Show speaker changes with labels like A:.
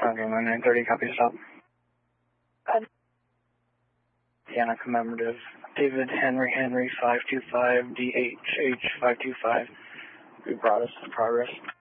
A: Okay, my 930, copy stop. Yana commemorative. David Henry 525 DHH 525. We brought us to progress.